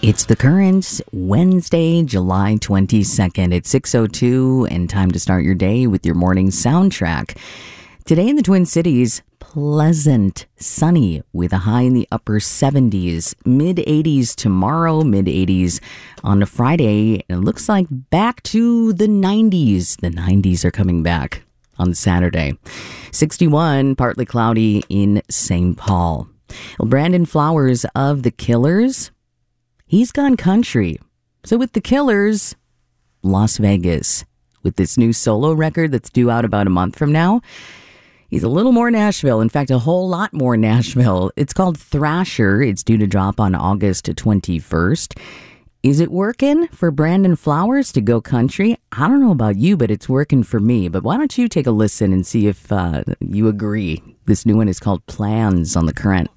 It's The Current, Wednesday, July 22nd. It's 6:02 and time to start your day with your morning soundtrack. Today in the Twin Cities, pleasant, sunny with a high in the upper 70s, mid-80s tomorrow, mid-80s on a Friday. And it looks like back to the 90s. The 90s are coming back on Saturday. 61, partly cloudy in St. Paul. Well, Brandon Flowers of The Killers, he's gone country. So with The Killers, Las Vegas. With this new solo record that's due out about a month from now, he's a little more Nashville. In fact, a whole lot more Nashville. It's called Thrasher. It's due to drop on August 21st. Is it working for Brandon Flowers to go country? I don't know about you, but it's working for me. But why don't you take a listen and see if you agree? This new one is called Plans on The Current.